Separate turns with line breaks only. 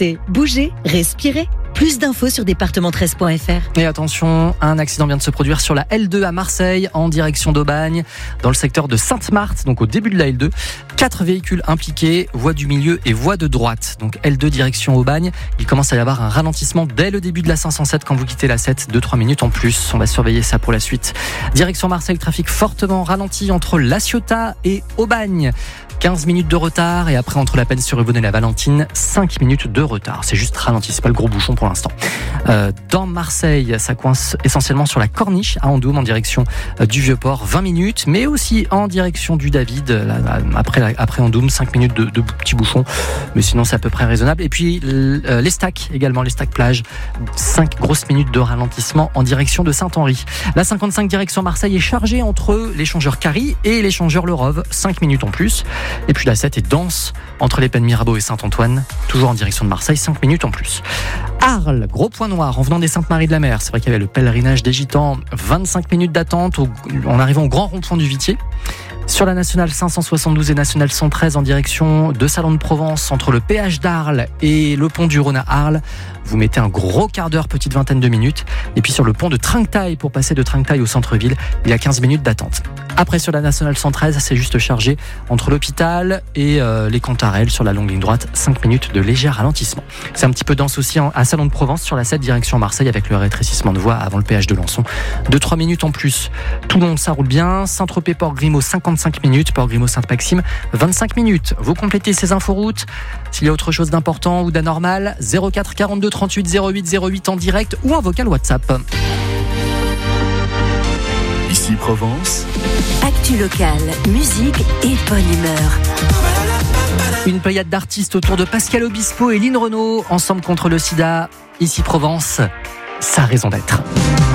mobilité. Bougez, respirez. Plus d'infos sur département13.fr.
Et attention, un accident vient de se produire sur la L2 à Marseille, en direction d'Aubagne, dans le secteur de Sainte-Marthe, donc au début de la L2. 4 véhicules impliqués, voie du milieu et voie de droite. Donc L2 direction Aubagne. Il commence à y avoir un ralentissement dès le début de la 507 quand vous quittez la 7, 2-3 minutes en plus. On va surveiller ça pour la suite. Direction Marseille, trafic fortement ralenti entre La Ciotat et Aubagne. 15 minutes de retard et après entre la Peine-sur-Yvonne et la Valentine, 5 minutes de retard. C'est juste ralenti, c'est pas le gros bouchon pour l'instant. Dans Marseille, ça coince essentiellement sur la Corniche à Andoum en direction du Vieux-Port, 20 minutes, mais aussi en direction du David, après Andoum, 5 minutes de petits bouchons, mais sinon c'est à peu près raisonnable. Et puis l'Estac également, l'Estac plage, 5 grosses minutes de ralentissement en direction de Saint-Henri. La 55 direction Marseille est chargée entre l'échangeur Carry et l'échangeur Le Rove, 5 minutes en plus. Et puis la 7 est dense entre les Pennes Mirabeau et Saint-Antoine, toujours en direction de Marseille, 5 minutes en plus. Arles, gros point noir en venant des Saintes-Maries-de-la-Mer. C'est vrai qu'il y avait le pèlerinage des Gitans, 25 minutes d'attente en arrivant au grand rond-point du Vitier. Sur la nationale 572 et nationale 113 en direction de Salon de Provence, entre le péage d'Arles et le pont du Rhône à Arles, vous mettez un gros quart d'heure, petite vingtaine de minutes. Et puis sur le pont de Trinquetail, pour passer de Trinquetail au centre-ville, il y a 15 minutes d'attente. Après, sur la nationale 113, c'est juste chargé entre l'hôpital et les Cantarelles sur la longue ligne droite, 5 minutes de léger ralentissement. C'est un petit peu dense aussi à Salon de Provence sur la 7 direction Marseille avec le rétrécissement de voie avant le péage de Lançon. 2-3 minutes en plus. Toulon, ça roule bien. Saint-Tropez, Port-Grimaud, 55 minutes. Port-Grimaud, Sainte-Maxime, 25 minutes. Vous complétez ces inforoutes. S'il y a autre chose d'important ou d'anormal, 04 42 38 08 08 en direct ou en vocal WhatsApp.
Ici Provence.
Actu locale, musique et bonne humeur.
Une pléiade d'artistes autour de Pascal Obispo et Lynn Renaud, ensemble contre le sida. Ici Provence, sa raison d'être.